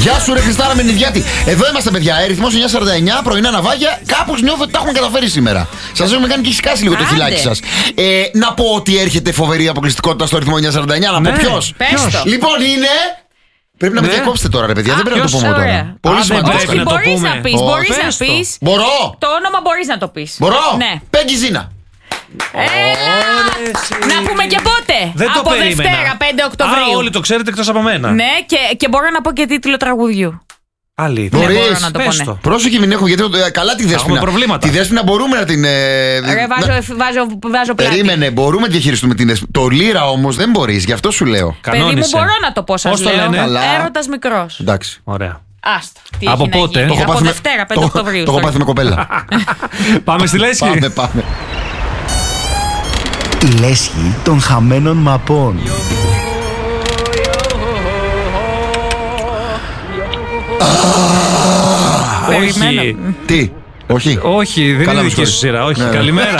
Γεια σου, ρε Χριστάρα Μενιδιάτη. Εδώ είμαστε, παιδιά. Αριθμός 949, πρωινά ναυάγια. Κάπως νιώθω ότι τα έχουμε καταφέρει σήμερα. Σας έχουμε κάνει και σκάσει λίγο το χιλάκι σας. Να πω ότι έρχεται φοβερή αποκλειστικότητα στο αριθμό 949. Να πω ποιος. Λοιπόν, είναι. Πρέπει να με διακόψετε τώρα, ρε παιδιά. Δεν πρέπει να το πούμε τώρα. Πολύ σημαντικό. Όχι, μπορείς να πεις. Μπορώ. Το όνομα μπορείς να το πεις. Μπορώ. Ναι. Πέγγι Ζήνα. Να πούμε και πότε. Δεν το από περίμενα. Δευτέρα, 5 Οκτωβρίου. Α, όλοι το ξέρετε εκτός από μένα. Ναι, και μπορώ να πω και τίτλο τραγουδιού. Αλήθεια. Μπορείς. Μπορώ να το πω, ναι. Πρόσεχε, μην έχω, γιατί καλά τη Δέσποινα. προβλήματα. Τη Δέσποινα μπορούμε να την. Ρε, βάζω πλάτη. Περίμενε, μπορούμε να διαχειριστούμε την Δέσποινα. Το λύρα όμως δεν μπορείς, γι' αυτό σου λέω. Παιδί μου, μπορώ να το πω, σας Πώς το λέω. λένε? Έρωτας μικρός. Εντάξει. Ωραία. Άστα. Τι Από έχει να πότε? γίνει. Το έχω Από πάθει Δευτέρα, 5 Οκτωβρίου. Το έχω πάθει με κοπέλα. Πάμε στη λέσχη. Πάμε. Η λέσχη των χαμένων μαπών. Όχι. Τι, όχι. Όχι, δεν Καλά, είναι με δική σου συγχωρείς. σειρά. Όχι, Ναι. καλημέρα.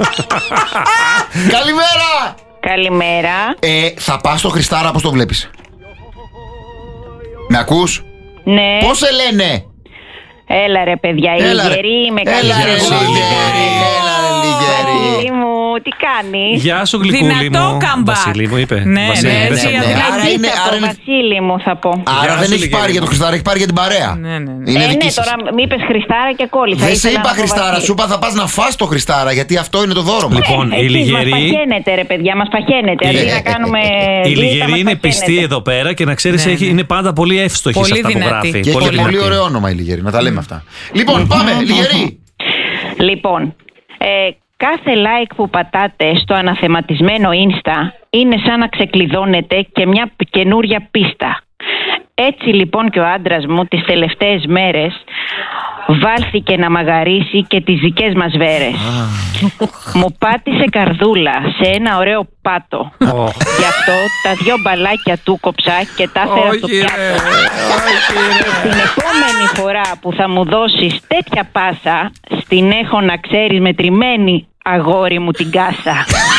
Καλημέρα! Καλημέρα. Θα πας στο Χριστάρα, πώς το βλέπεις? Με ακούς? Ναι. Πώς σε λένε? Έλα ρε παιδιά, η Έλα, ρε. Λιγερή είμαι. Έλα, Καλημέρα. ρε, Λιγερή. Έλα, ρε, Λιγερή. Βασίλη μου, τι κάνεις? Γεια σου, γλυκούλη μου. Δυνατό comeback. Βασίλη μου είπε. Ναι, Βασίλη, ναι, πες ναι, από ναι. μένα. Άρα Τι είναι- θα πω, άρα είναι- Βασίλη μου θα πω. Άρα Γεια δεν σου, έχει Λιγερή πάρει για μου. το Χριστάρα, έχει πάρει για την παρέα. Ναι, ναι, ναι. Είναι δική Ναι, σας. τώρα με είπες Χριστάρα και κόλλησα. Δεν σε Ήθελα είπα να πω Χριστάρα, Βασίλη. σου είπα θα πας να φας το Χριστάρα, γιατί αυτό είναι το δώρο μου. Λοιπόν, η Εσείς μας Λιγερή. παχαίνετε ρε παιδιά, μας παχαίνετε. Αντί να κάνουμε Η δίαιτα, Λιγερή μας είναι παχαίνετε. πιστή εδώ πέρα και να ξέρεις Ναι, ναι. είναι πάντα πολύ εύστοχη σε Πολύ αυτά που δυνατή. γράφει. Και έχει και πολύ δυνατή. ωραίο όνομα η Λιγερή, να τα λέμε αυτά. Λοιπόν, πάμε, Λιγερή. Λοιπόν, κάθε like που πατάτε στο αναθεματισμένο Insta είναι σαν να ξεκλειδώνετε και μια καινούρια πίστα. Έτσι λοιπόν και ο άντρας μου τις τελευταίες μέρες βάλθηκε να μαγαρίσει και τις δικές μας βέρες. Μου πάτησε καρδούλα σε ένα ωραίο πάτο. Γι' αυτό τα 2 μπαλάκια του κόψα και τα έφερα στο Όχι, πιάτο. ρε. Την επόμενη φορά που θα μου δώσεις τέτοια πάσα, στην έχω να ξέρεις μετρημένη, αγόρι μου, την κάσα.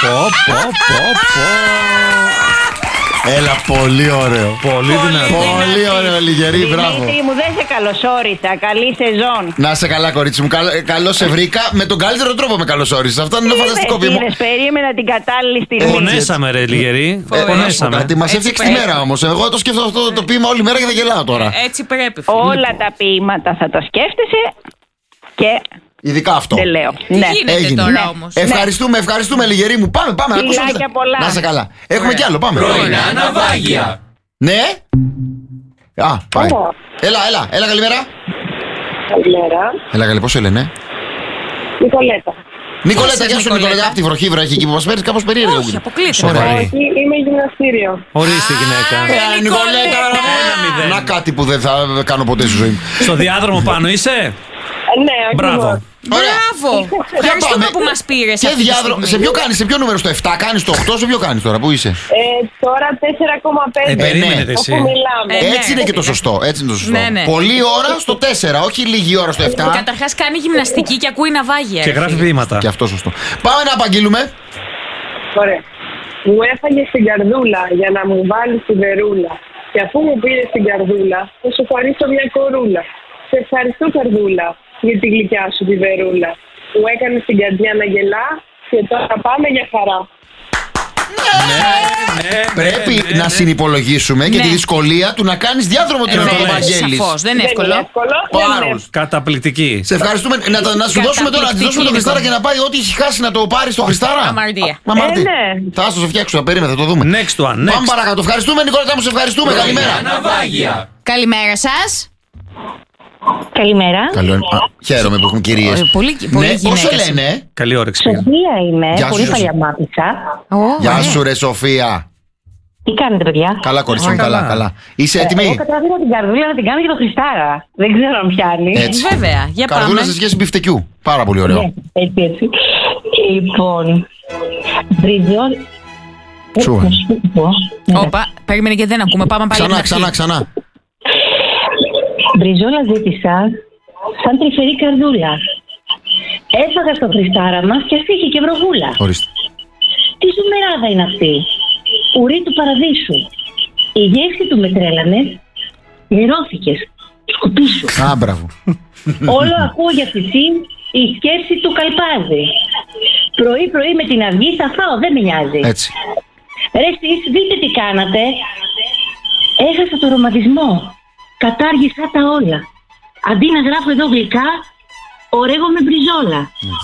Έλα, πολύ ωραίο. Πολύ δυνατό. Πολύ ωραίο, Λιγερή, μπράβο. Δημήτρη μου, δεν σε καλωσόρισα. Καλή σεζόν. Να σε καλά, κορίτσι μου. Καλώς σε βρήκα. Με τον καλύτερο τρόπο με καλωσόρισες. Αυτό είναι ένα φανταστικό βήμα. Περίμενα την κατάλληλη στιγμή. Πονέσαμε, ρε Λιγερή. Πονέσαμε. Κάτι μας Έτσι έφτιαξε τη πρέπει. μέρα όμως. Εγώ το σκέφτομαι αυτό το ποίημα όλη μέρα και δεν γελάω τώρα. Έτσι πρέπει. φίλε. Όλα τα ποίηματα θα τα σκέφτεσαι και Ειδικά αυτό. δεν λέω. Τι γίνεται Έγινε. τώρα Ναι. όμως. Ευχαριστούμε, Λιγερή μου. Πάμε, να ακούσουμε. Φιλάκια πολλά. Να σε καλά. Έχουμε Ωραία. κι άλλο, πάμε. Πρωινά ναυάγια. Ναι. Α, πάει. Έλα, καλημέρα. Καλημέρα. Έλα, καλή, πώς σε λένε? Νικολέτα. Νικολέτα, Πώς γεια είσαι, σου, Νικολέτα? Νικολέτα. Από τη βροχή βρέχει εκεί που μας παίρνεις, κάπως περίεργο. Όχι, αποκλείται. Σοβαρή. Σοβαρή. Είμαι γυμναστήριο. Ορίστε, γυναίκα. Νικολέτα, 1-0. να κάτι που δεν θα κάνω ποτέ στη ζωή μου. Στο διάδρομο πάνω είσαι. Ναι, Μπράβο. Ωραία. Μπράβο. Ευχαριστούμε που μας πήρες Και αυτή τη διάδρομο. στιγμή. Σε ποιο κάνεις, σε ποιο νούμερο, στο 7 κάνεις, στο 8, σε ποιο κάνεις τώρα, πού είσαι? Τώρα 4,5. Περίμενε εσύ. Όπου μιλάμε. Έτσι είναι και το σωστό. Έτσι είναι το σωστό. Ναι, ναι. Πολλή ώρα στο 4, όχι λίγη ώρα στο 7. Καταρχάς κάνει γυμναστική και ακούει ναυάγια. Και ρε γράφει φίλε. ποίηματα. Και αυτό σωστό. Πάμε να απαγγείλουμε. Ωραία. Μου έφαγε στην καρδούλα για να μου βάλει τη βερούλα. Και αφού μου πήρε την καρδούλα, θα σου χαρίσω μια κορούλα. Σε ευχαριστώ, καρδούλα, για τη γλυκιά σου τη βερούλα. Μου έκανε την καρδιά να γελά και τώρα πάμε για χαρά. Πρέπει να συνυπολογίσουμε και Ναι. τη δυσκολία του να κάνεις διάδρομο του να το Βέβαια, Ευαγγέλης. σαφώς, δεν είναι Δεν εύκολο. είναι εύκολο. Πάρα πολύ. Καταπληκτική. Σε ευχαριστούμε. Να σου δώσουμε τώρα, να τη δώσουμε το Χριστάρα και να πάει ό,τι έχει χάσει να το πάρει στο Χριστάρα. Αμαρτία. Ναι. Θα σου το φτιάξω, περίμενε, θα το δούμε. Next one. Πάμε Next. παρακάτω. Ευχαριστούμε, Νικόλα μου, σε ευχαριστούμε. Καλημέρα. Ναυάγια. Καλημέρα σας. Καλημέρα. Καλό. Χαίρομαι που έχουμε κυρίες. Πολύ Ναι, πώς σε γυναίκες. λένε? Καλή όρεξη πήγα. Σοφία είμαι, Γεια σου, πολύ Σοφία. παλιά μάθησα. Γεια σου, ρε Σοφία. Τι κάνετε, παιδιά? Καλά, κορίτσι μου, Ωραία, καλά, καλά. καλά. Είσαι Εγώ έτοιμη? κατάφερα την καρδούλα να την κάνω και το Χριστάρα. Δεν ξέρω αν πιάνει. Έτσι. Βέβαια, για πάμε. Καρδούλα σε σχέση μπιφτεκιού. Πάρα πολύ ωραίο. Ναι, έτσι. Λοιπόν, Μπριτζόλ. Σου. Να σου πω. Όπα, περίμενε και δεν ακούμε. Πάμε πάλι από την αρχή. Ξανά. Μπριζόλα ζήτησα σαν τρυφερή καρδούλα. Έφαγα στο Χριστάρα μας και αυτή είχε και βροχούλα. Ορίστε. Τι ζουμεράδα είναι αυτή, ουρή του παραδείσου. Η γεύση του με τρέλανε, Μυρώθηκες. Σκουπίσου. Α, μπράβο. Όλο ακούω για θυσίν η σκέψη του καλπάζει. Πρωί-πρωί με την αυγή θα φάω, δεν με νοιάζει. Έτσι. Ρε εσείς, δείτε τι κάνατε. Έχασα το ρομαντισμό. Κατάργησα τα όλα. Αντί να γράφω εδώ γλυκά, ορέγω με μπριζόλα.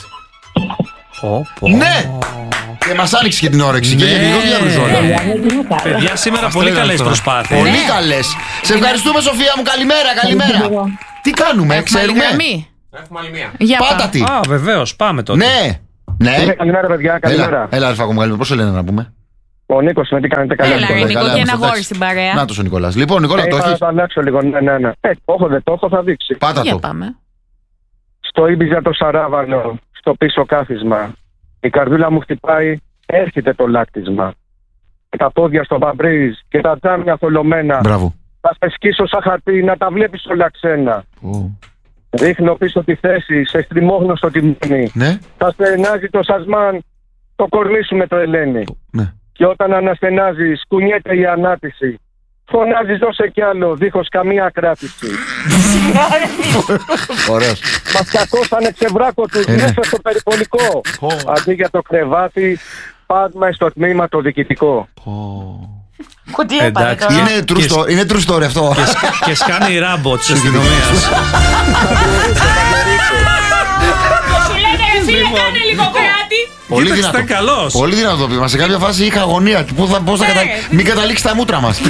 Ναι! Και μας άνοιξε και την όρεξη και για την γλυκά μπριζόλα. Παιδιά, σήμερα πολύ καλές προσπάθειες. Πολύ καλές. Σε ευχαριστούμε, Σοφία μου. Καλημέρα, καλημέρα. Τι κάνουμε, ξέρουμε. Έχουμε άλλη μία. Για Πάτα τι. Α, βεβαίως, πάμε τότε. Ναι. Ναι. Καλημέρα, παιδιά. Καλημέρα. Έλα, Αλφάκο μου, πώς σε λένε να πούμε. Ο Νίκος, με τι κάνετε, καλά. Έλα, ρε Νίκο, καλά, και ένα εντάξει. γόρι στην παρέα. Να το ο Νικόλας. Λοιπόν, Νικόλα, το Θα έχεις. το αλλάξω λίγο. Ναι. Όχι, δεν το έχω, θα δείξει. Πάτα Για το. πάμε. Στο Ήμπιζα το Σαράβανο, στο πίσω κάθισμα. Η καρδούλα μου χτυπάει, έρχεται το λάκτισμα. Και τα πόδια στο βαμπρίζ και τα τζάμια θολωμένα. Μπράβο. Θα σε σκίσω σαν χαρτί να τα βλέπεις όλα ξένα. Ρίχνω πίσω τη θέση, σε στριμώγνωστο τιμόνι. Ναι. Θα στενάζει το σασμάν, το κορμί σου με το ελένη. Ναι. Και όταν αναστενάζεις, κουνιέται η ανάτηση. Φωνάζεις δώσε κι άλλο, δίχως καμία κράτηση. Ωραίος. Μας κακώσανε ξεβράκο τους μέσα στο περιπολικό. Αντί για το κρεβάτι, πάμε στο τμήμα το διοικητικό. Κουτί έπανε Εντάξει. τώρα. Είναι true story αυτό. Και σκάνει η ράμπο της αστυνομίας. Σου λένε ρε φίλε, κάνε λίγο κράτη. Πολύ Κοίταξε, δυνατό. ήταν καλός. Πολύ δυνατό πείμα. Σε κάποια φάση είχα αγωνία. Μην καταλήξει τα μούτρα μας.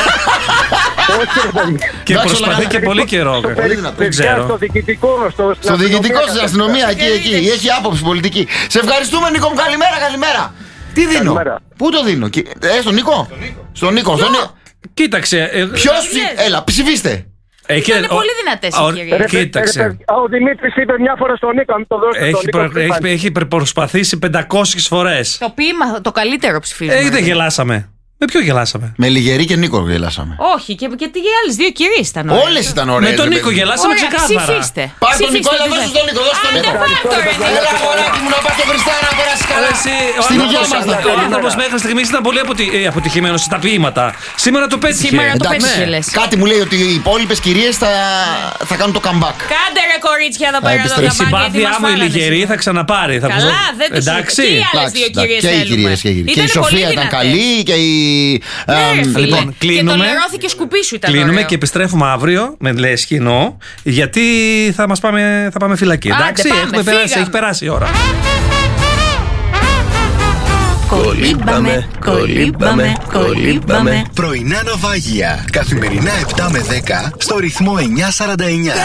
Και Εντάξει, προσπαθεί όλα και καλά. πολύ καιρό. Πολύ δυνατό. Δεν ξέρω. Στο διοικητικό, Στο διοικητικό στην αστυνομία, εκεί. Έχει άποψη πολιτική. Σε ευχαριστούμε, Νίκο μου. Καλημέρα. Τι δίνω. Καλημέρα. Πού το δίνω. Στον Νίκο. Στον Νίκο. Κοίταξε. Ποιος. Έλα, ψηφίστε. Είναι πολύ δυνατές οι κυρίες. Κοίταξε. Ο Δημήτρης είπε μια φορά στον Νίκο, αν το δώσετε στον Νίκο. Έχει προσπαθήσει 500 φορές. Το ποίημα, το καλύτερο ψηφίζουμε. Δεν γελάσαμε. Με ποιο γελάσαμε? Με Λιγερή και Νίκο γελάσαμε. Όχι, και οι άλλες δύο κυρίες ήταν ωραίες. Όλες ήταν ωραίες. Με τον Νίκο γελάσαμε Ωραία, ξεκάθαρα. ψηφίστε. Πάρ' τον Ψηφίστε Νικόλα, τους δώσε δύο. τον Νίκο, δώσε τον Νίκο. Έλα, αγοράκι μου, να πας στο Χριστά να περάσει καλά. Στην υγεία μας να Ο άνθρωπος μέχρι στιγμής ήταν πολύ αποτυχημένος στα ποίηματα. Σήμερα το πέτυχε. Σήμερα το Εντάξει, πέτυχε, λες. κάτι μου λέει ότι οι υπόλοιπες κυρίες θα κάνουν το comeback. Κάντε ρε κορίτσια εδώ πέρα το επιστρέψει. Η ταμπάκι, γιατί συμπάθειά μας μου η φάγανε Λιγερή σήμερα. θα ξαναπάρει. Καλά, δεν το Εντάξει. Τι άλλες δύο κυρίες Και οι θέλουμε. κυρίες και οι κύριοι. Και η Ήτανε πολύ Σοφία ήταν δυνατές. καλή και η. Ναι, ρε φίλε. Λοιπόν, Και κλείνουμε. το λερώθηκε σκουπίσου ήταν Κλείνουμε ωραίο. και επιστρέφουμε αύριο με λεσχηνό, γιατί θα πάμε φυλακή. Άντε, Εντάξει, πάμε, έχει φύγαμε. περάσει η ώρα. Πρωινά ναυάγια. Καθημερινά 7 με 10 στο ρυθμό 949.